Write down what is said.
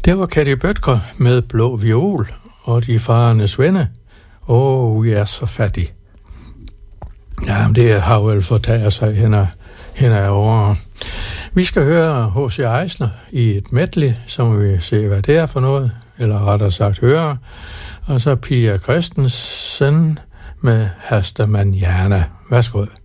Det var Katty Bødker med Blå Viol og de farende svende. Vi er så fattige. Jamen, det har vel fortaget sig hen ad året. Vi skal høre H.C. Eisner i et medley, som vi se, hvad det er for noget, eller rettere sagt høre. Og så Pia Christensen med Hasta Manana. Værsgo.